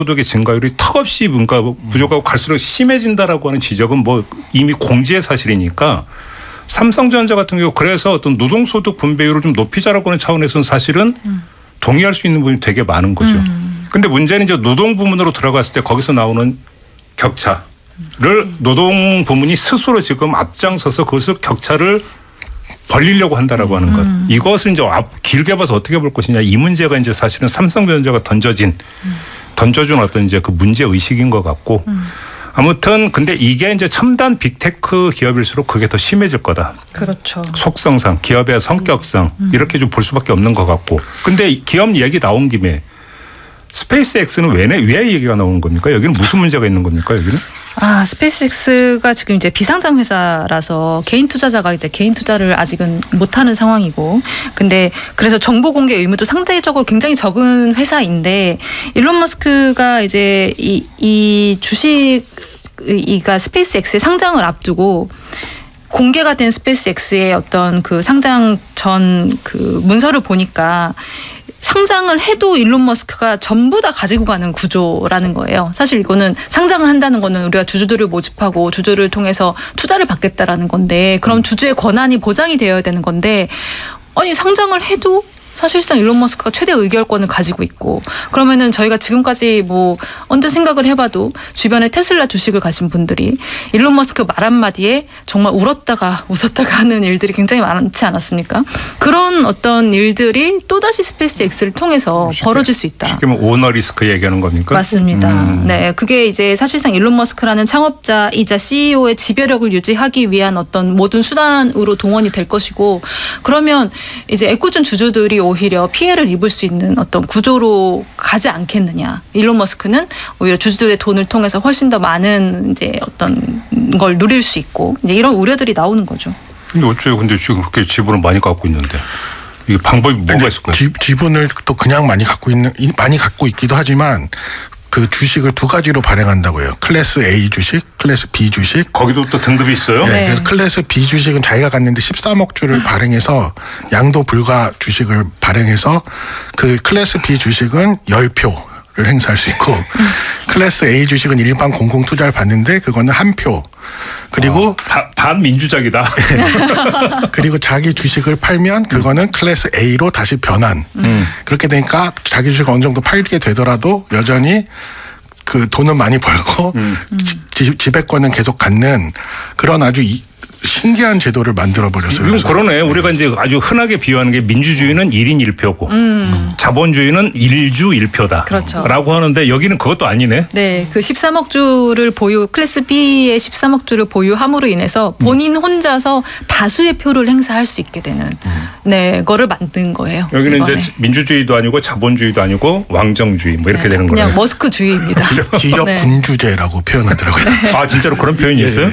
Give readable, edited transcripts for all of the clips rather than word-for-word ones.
소득의 증가율이 턱없이 뭔가 부족하고 갈수록 심해진다라고 하는 지적은 뭐 이미 공지의 사실이니까 삼성전자 같은 경우 그래서 어떤 노동소득 분배율을 좀 높이자라고 하는 차원에서는 사실은 동의할 수 있는 부분이 되게 많은 거죠. 그런데 문제는 이제 노동 부문으로 들어갔을 때 거기서 나오는 격차를 노동 부문이 스스로 지금 앞장서서 그것을 격차를 벌리려고 한다라고 하는 것. 이것을 이제 길게 봐서 어떻게 볼 것이냐 이 문제가 이제 사실은 삼성전자가 던져준 어떤 이제 그 문제 의식인 것 같고 아무튼 근데 이게 이제 첨단 빅테크 기업일수록 그게 더 심해질 거다. 그렇죠. 속성상 기업의 성격상 이렇게 좀 볼 수밖에 없는 것 같고. 근데 기업 얘기 나온 김에 스페이스X는 왜 얘기가 나오는 겁니까? 여기는 무슨 문제가 있는 겁니까? 여기는? 스페이스X가 지금 이제 비상장 회사라서 개인 투자자가 이제 개인 투자를 아직은 못하는 상황이고, 근데 그래서 정보 공개 의무도 상대적으로 굉장히 적은 회사인데 일론 머스크가 이제 이 주식이가 스페이스X의 상장을 앞두고 공개가 된 스페이스X의 어떤 그 상장 전 그 문서를 보니까. 상장을 해도 일론 머스크가 전부 다 가지고 가는 구조라는 거예요. 사실 이거는 상장을 한다는 거는 우리가 주주들을 모집하고 주주를 통해서 투자를 받겠다라는 건데 그럼 주주의 권한이 보장이 되어야 되는 건데 아니 상장을 해도 사실상 일론 머스크가 최대 의결권을 가지고 있고 그러면은 저희가 지금까지 뭐 언제 생각을 해봐도 주변에 테슬라 주식을 가진 분들이 일론 머스크 말 한마디에 정말 울었다가 웃었다가 하는 일들이 굉장히 많지 않았습니까? 그런 어떤 일들이 또다시 스페이스X를 통해서 벌어질 수 있다. 쉽게 말하면 오너 리스크 얘기하는 겁니까? 맞습니다. 네, 그게 이제 사실상 일론 머스크라는 창업자이자 CEO의 지배력을 유지하기 위한 어떤 모든 수단으로 동원이 될 것이고 그러면 이제 애꿎은 주주들이 오히려 피해를 입을 수 있는 어떤 구조로 가지 않겠느냐. 일론 머스크는 오히려 주주들의 돈을 통해서 훨씬 더 많은 이제 어떤 걸 누릴 수 있고 이제 이런 우려들이 나오는 거죠. 근데 어째요? 근데 지금 그렇게 지분을 많이 갖고 있는데 이게 방법이 뭐가 있을까요? 지분을 또 그냥 많이 갖고 있기도 하지만. 그 주식을 두 가지로 발행한다고 해요. 클래스 A 주식, 클래스 B 주식. 거기도 또 등급이 있어요? 네. 그래서 클래스 B 주식은 자기가 갖는데 13억 주를 발행해서 양도 불가 주식을 발행해서 그 클래스 B 주식은 10표를 행사할 수 있고 클래스 A 주식은 일반 공공 투자를 받는데 그거는 1표. 그리고 반민주적이다. 그리고 자기 주식을 팔면 그거는 클래스 A로 다시 변환. 그렇게 되니까 자기 주식을 어느 정도 팔게 되더라도 여전히 그 돈은 많이 벌고 지배권은 계속 갖는 그런 아주 신기한 제도를 만들어버렸어요. 이건 그러네. 우리가 이제 아주 흔하게 비유하는 게 민주주의는 1인 1표고 자본주의는 1주 1표다. 그렇죠. 라고 하는데 여기는 그것도 아니네. 네. 그 13억 주를 클래스 B의 13억 주를 보유함으로 인해서 본인 혼자서 다수의 표를 행사할 수 있게 되는 거를 만든 거예요. 여기는 이번에. 이제 민주주의도 아니고 자본주의도 아니고 왕정주의 뭐 이렇게 되는 거예요. 그냥 머스크주의입니다. 기업 군주제라고 표현하더라고요. 아 진짜로 그런 표현이 있어요?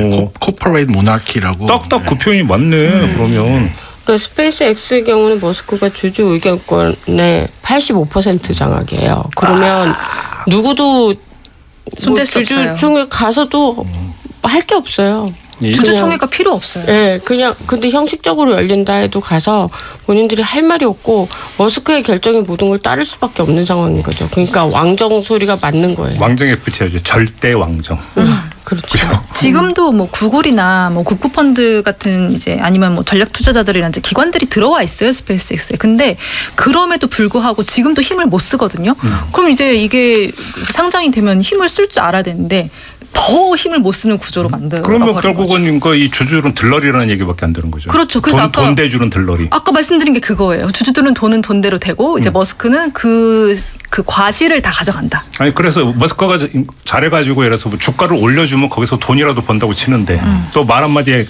코퍼레이트 모나키라고. 딱딱 그 표현이 맞네. 그러면. 그 스페이스X의 경우는 머스크가 주주 의결권의 85% 장악이에요. 그러면 누구도 손댈 수 없어요. 주주총회 가서도 할 게 없어요. 주주총회가 필요 없어요. 네, 그냥 근데 형식적으로 열린다 해도 가서 본인들이 할 말이 없고 머스크의 결정에 모든 걸 따를 수밖에 없는 상황인 거죠. 그러니까 왕정 소리가 맞는 거예요. 왕정 FT죠. 절대 왕정. 그렇죠. 지금도 뭐 구글이나 뭐 국부펀드 같은 이제 아니면 뭐 전략 투자자들이나 기관들이 들어와 있어요 스페이스X에. 근데 그럼에도 불구하고 지금도 힘을 못 쓰거든요. 그럼 이제 이게 상장이 되면 힘을 쓸 줄 알아야 되는데. 더 힘을 못 쓰는 구조로 만들어. 그러면 결국은 이 주주는 들러리라는 얘기밖에 안 되는 거죠. 그렇죠. 그래서 돈 대주는 들러리. 아까 말씀드린 게 그거예요. 주주들은 돈은 돈대로 되고 이제 머스크는 그 과실을 다 가져간다. 아니 그래서 머스크가 잘해가지고 예를 들어서 뭐 주가를 올려주면 거기서 돈이라도 번다고 치는데 또 말 한마디에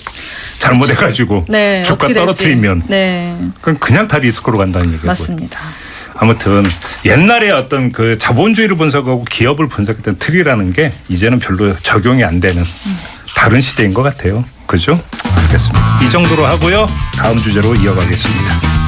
잘못해가지고 네, 주가 떨어뜨리면 그냥 다 리스크로 간다는 얘기고. 맞습니다. 아무튼 옛날에 어떤 그 자본주의를 분석하고 기업을 분석했던 틀이라는 게 이제는 별로 적용이 안 되는 다른 시대인 것 같아요. 그죠? 알겠습니다. 이 정도로 하고요. 다음 주제로 이어가겠습니다.